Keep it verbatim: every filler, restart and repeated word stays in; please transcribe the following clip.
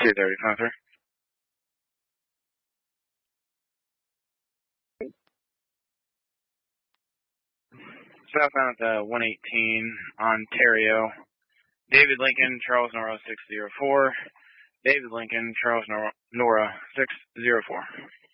two thirty, five three. Southbound at uh, one eighteen, Ontario. David Lincoln, Charles Nora six zero four. David Lincoln, Charles Nora, Nora six zero four.